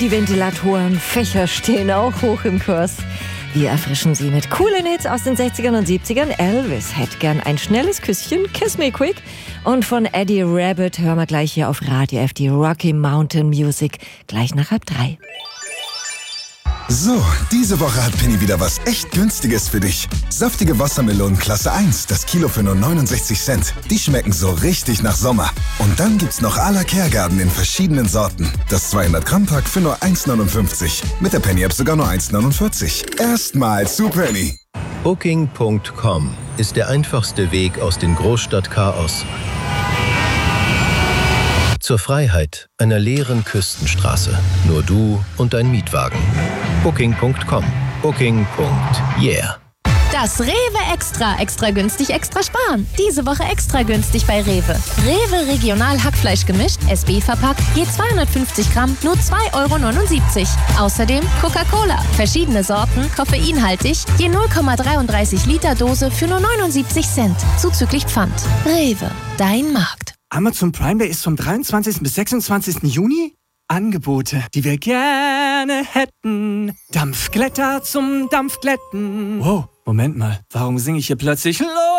Die Ventilatorenfächer stehen auch hoch im Kurs. Wir erfrischen Sie mit coolen Hits aus den 60ern und 70ern. Elvis hätte gern ein schnelles Küsschen, Kiss Me Quick. Und von Eddie Rabbitt hören wir gleich hier auf Radio F die Rocky Mountain Music, gleich nach 2:30. So, diese Woche hat Penny wieder was echt Günstiges für dich. Saftige Wassermelonen Klasse 1, das Kilo für nur 69 Cent. Die schmecken so richtig nach Sommer. Und dann gibt's noch à la Kergarten in verschiedenen Sorten. Das 200-Gramm-Pack für nur 1,59. Mit der Penny-App sogar nur 1,49. Erstmal zu Penny. Booking.com ist der einfachste Weg aus dem Großstadtchaos zur Freiheit einer leeren Küstenstraße. Nur du und dein Mietwagen. Booking.com. Booking.yeah. Das Rewe Extra. Extra günstig, extra sparen. Diese Woche extra günstig bei Rewe. Rewe Regional Hackfleisch gemischt, SB verpackt, je 250 Gramm, nur 2,79 €. Außerdem Coca-Cola. Verschiedene Sorten, koffeinhaltig, je 0,33 Liter Dose für nur 79 Cent. Zuzüglich Pfand. Rewe, dein Markt. Amazon Prime Day ist vom 23. bis 26. Juni. Angebote, die wir gerne hätten. Dampfglätter zum Dampfglätten. Wow, Moment mal, warum singe ich hier plötzlich los?